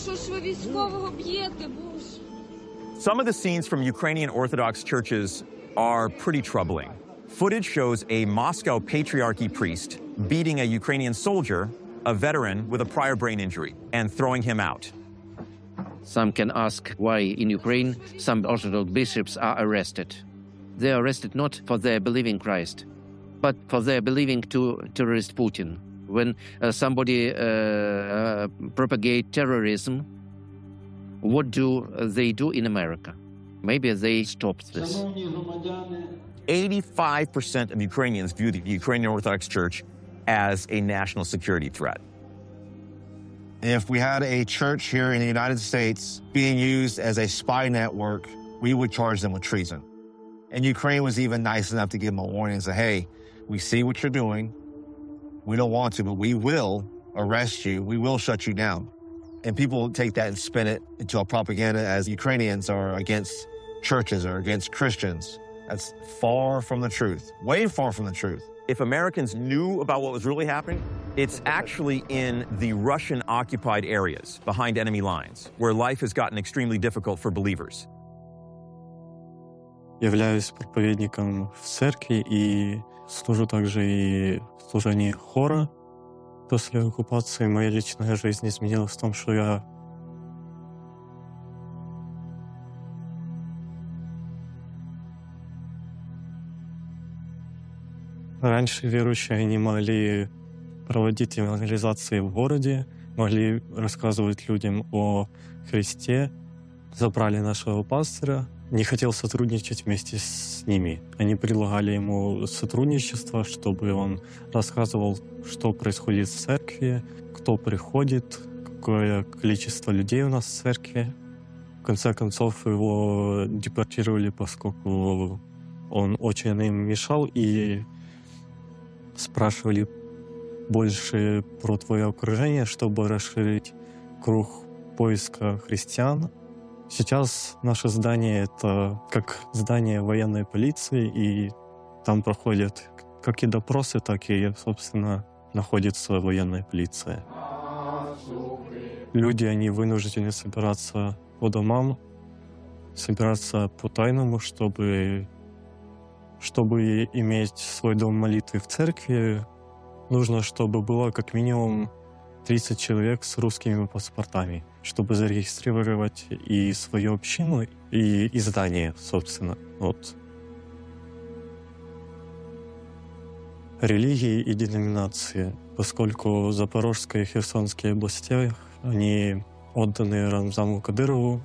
що ж ви військового б'єте, Боже? Some of the scenes from Ukrainian Orthodox churches are pretty troubling. Footage shows a Moscow Patriarchy priest beating a Ukrainian soldier, a veteran with a prior brain injury, and throwing him out. Some can ask why in Ukraine some Orthodox bishops are arrested. They are arrested not for their believing Christ, but for their believing to terrorist Putin. When somebody propagate terrorism, what do they do in America? Maybe they stopped this. 85% of Ukrainians view the Ukrainian Orthodox Church as a national security threat. If we had a church here in the United States being used as a spy network, we would charge them with treason. And Ukraine was even nice enough to give them a warning and say, hey, we see what you're doing. We don't want to, but we will arrest you. We will shut you down. And people take that and spin it into a propaganda as Ukrainians are against churches or against Christians. That's far from the truth, way far from the truth. If Americans knew about what was really happening, it's actually in the Russian-occupied areas behind enemy lines, where life has gotten extremely difficult for believers. Являюсь проповедником в церкви и служу также и в служении хора. После оккупации моя личная жизнь изменилась в том, что я раньше верующие не могли проводить евангелизации в городе, могли рассказывать людям о Христе. Забрали нашего пастора, не хотел сотрудничать вместе с ними. Они предлагали ему сотрудничество, чтобы он рассказывал, что происходит в церкви, кто приходит, какое количество людей у нас в церкви. В конце концов, его депортировали, поскольку он очень им мешал, и спрашивали больше про твое окружение, чтобы расширить круг поиска христиан. Сейчас наше здание — это как здание военной полиции, и там проходят как и допросы, так и, собственно, находится военная полиция. Люди, они вынуждены собираться по домам, собираться по-тайному, чтобы иметь свой дом молитвы в церкви, нужно, чтобы было как минимум 30 человек с русскими паспортами, чтобы зарегистрировать и свою общину, и здание, собственно. Вот. Религии и деноминации, поскольку Запорожская и Херсонские области, они отданы Рамзану Кадырову.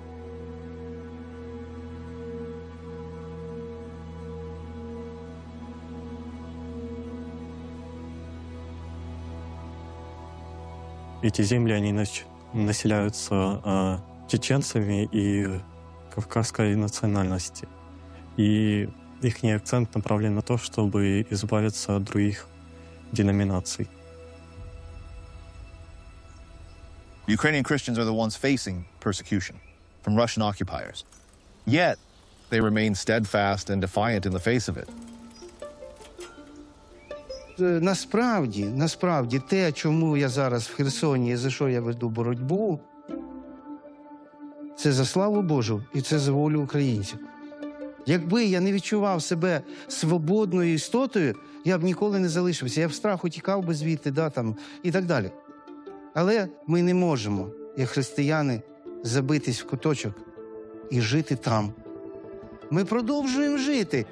Эти земли, они населяются чеченцами и кавказской национальности. И их акцент направлен на то, чтобы избавиться от других деноминаций. Ukrainian Christians are the ones facing persecution from Russian occupiers. Yet, they remain steadfast and defiant in the face of it. Насправді, те, чому я зараз в Херсоні і за що я веду боротьбу, це за славу Божу і це за волю українців. Якби я не відчував себе свободною істотою, я б ніколи не залишився. Я б в страху тікав би звідти, і так далі. Але ми не можемо, як християни, забитись в куточок і жити там. Ми продовжуємо жити.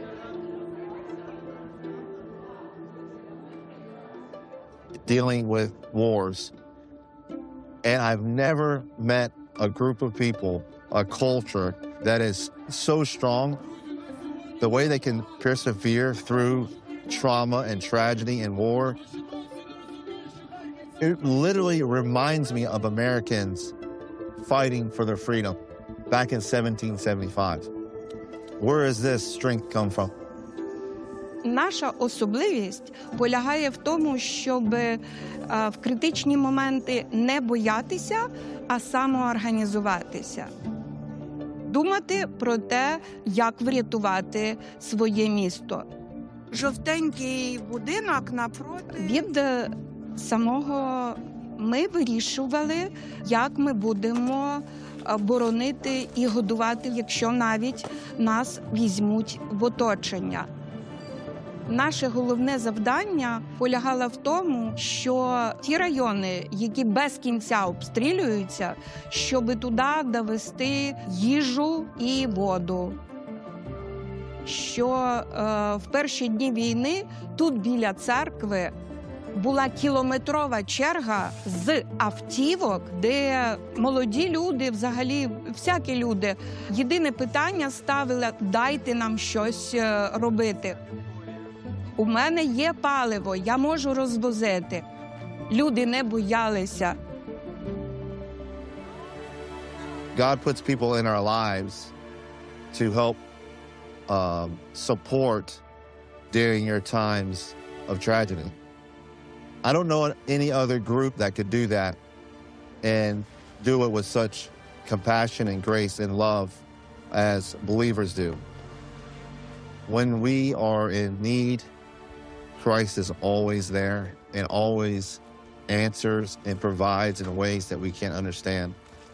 Dealing with wars. And I've never met a group of people, a culture that is so strong. The way they can persevere through trauma and tragedy and war. It literally reminds me of Americans fighting for their freedom back in 1775. Where does this strength come from? Наша особливість полягає в тому, щоб в критичні моменти не боятися, а самоорганізуватися. Думати про те, як врятувати своє місто. Жовтенький будинок напроти. Від самого Ми вирішували, як ми будемо боронити і годувати, якщо навіть нас візьмуть в оточення. Наше головне завдання полягало в тому, що ті райони, які без кінця обстрілюються, щоб туди довести їжу і воду. Що в перші дні війни тут біля церкви була кілометрова черга з автівок, де молоді люди, взагалі всякі люди, єдине питання ставили – дайте нам щось робити. У мене є паливо, я можу розвозити. Люди не боялися. God puts people in our lives to help support during your times of tragedy. I don't know any other group that could do that and do it with such compassion and grace and love as believers do. When we are in need, Christ is always there and always answers and provides in ways that we can't understand.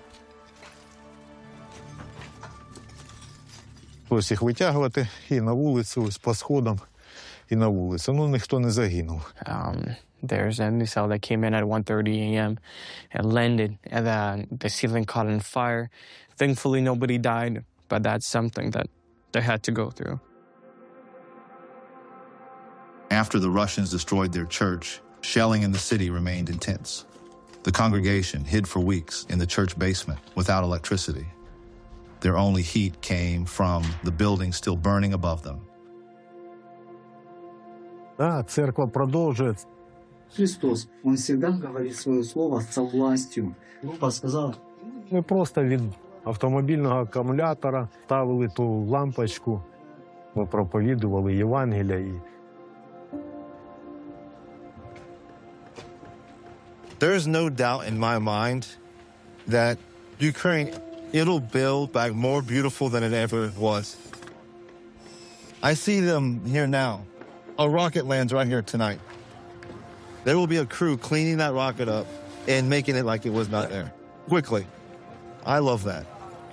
Ось їх витягувати і на вулицю, ось по сходам, і на вулицю. Ну, ніхто не загинув. There's a missile that came in at 1:30 a.m. and landed, and the ceiling caught on fire. Thankfully, nobody died, but that's something that they had to go through. After the Russians destroyed their church, shelling in the city remained intense. The congregation hid for weeks in the church basement without electricity. Their only heat came from the building still burning above them. Да, церква продовжує. Христос, Он всегда говорит свое слово со властью. Группа сказала. Ми просто від автомобільного акумулятора ставили ту лампочку, ми проповідували Євангелія. There's no doubt in my mind that Ukraine, it'll build back more beautiful than it ever was. I see them here now. A rocket lands right here tonight. There will be a crew cleaning that rocket up and making it like it was not there. Quickly. I love that.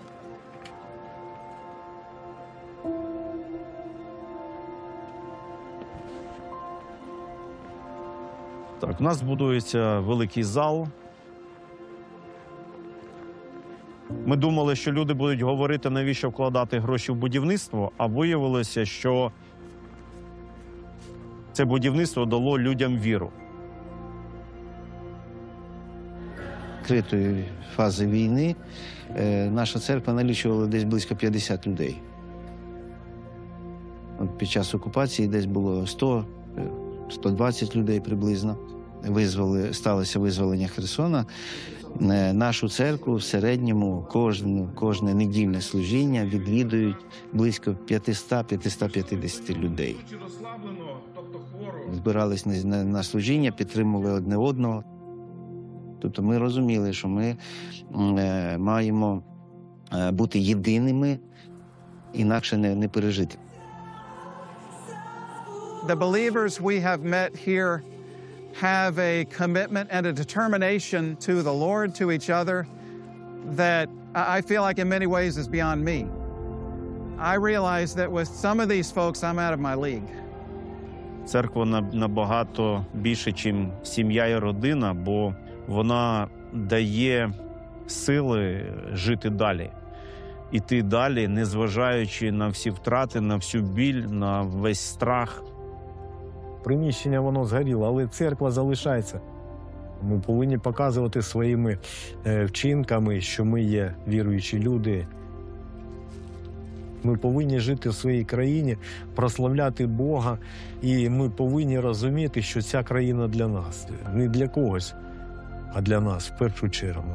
Так, у нас будується великий зал. Ми думали, що люди будуть говорити, навіщо вкладати гроші в будівництво, а виявилося, що це будівництво дало людям віру. Відкритої фази війни наша церква налічувала десь близько 50 людей. От під час окупації десь було 100-120 людей приблизно. Сталося визволення Херсона. Нашу церкву в середньому кожне недільне служіння відвідують близько 500-550 людей. Збирались на служіння, підтримували одне одного. Тобто ми розуміли, що ми маємо бути єдиними, інакше не пережити. The believers we have met here have a commitment and a determination to the Lord, to each other, that I feel like in many ways is beyond me. I realize that with some of these folks, I'm out of my league. Церква набагато більше, ніж сім'я і родина, бо вона дає сили жити далі. Іти далі, незважаючи на всі втрати, на всю біль, на весь страх. Приміщення воно згоріло, але церква залишається. Ми повинні показувати своїми вчинками, що ми є віруючі люди. Ми повинні жити в своїй країні, прославляти Бога, і ми повинні розуміти, що ця країна для нас. Не для когось, а для нас в першу чергу.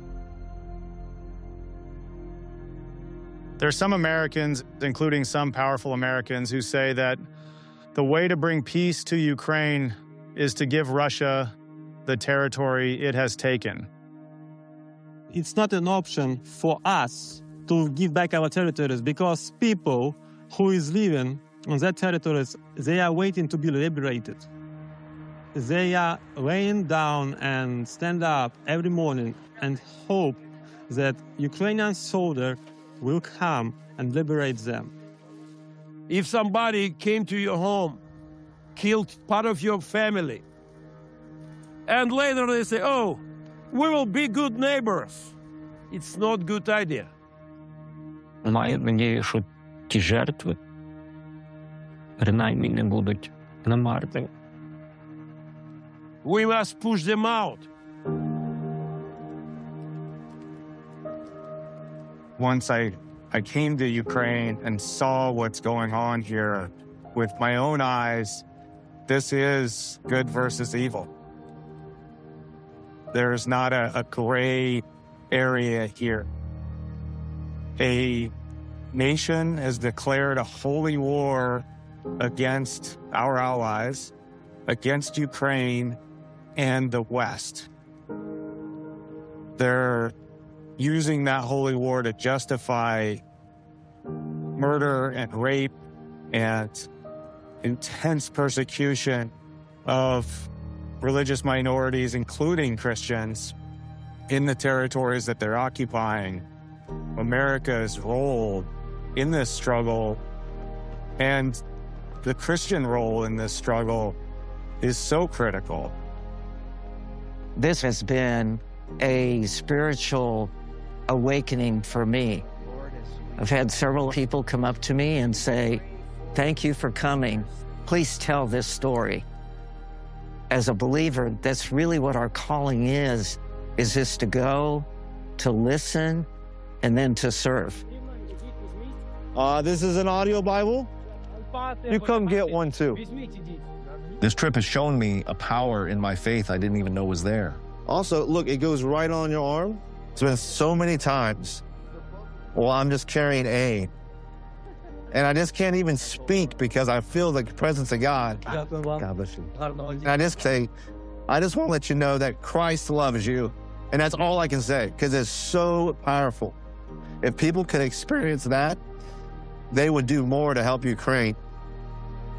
There are some Americans, including some powerful Americans, who say that the way to bring peace to Ukraine is to give Russia the territory it has taken. It's not an option for us to give back our territories because people who is living on that territories, they are waiting to be liberated. They are laying down and stand up every morning and hope that Ukrainian soldier will come and liberate them. If somebody came to your home, killed part of your family, and later they say, oh, we will be good neighbors, it's not a good idea. Маю надію, що ті жертви принаймні не будуть намарними. We must push them out. Once I came to Ukraine and saw what's going on here with my own eyes, this is good versus evil. There's not a gray area here. A nation has declared a holy war against our allies, against Ukraine and the West. They're using that holy war to justify murder and rape and intense persecution of religious minorities, including Christians, in the territories that they're occupying. America's role in this struggle and the Christian role in this struggle is so critical. This has been a spiritual awakening for me. I've had several people come up to me and say, thank you for coming. Please tell this story. As a believer, that's really what our calling is this to go, to listen, and then to serve. This is an audio Bible. You come get one too. This trip has shown me a power in my faith I didn't even know was there. Also, look, it goes right on your arm. It's been so many times. Well, I'm just carrying aid. And I just can't even speak because I feel the presence of God. God bless you. And I just say, I just want to let you know that Christ loves you. And that's all I can say because it's so powerful. If people could experience that, they would do more to help Ukraine.